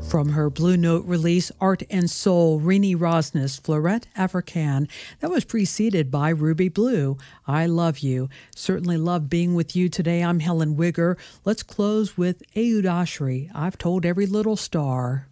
From her Blue Note release, Art and Soul, Rini Rosnes, Fleurette Africaine. That was preceded by Ruby Blue, I Love You. Certainly love being with you today. I'm Helen Wigger. Let's close with Ayoud Ashry, I've Told Every Little Star.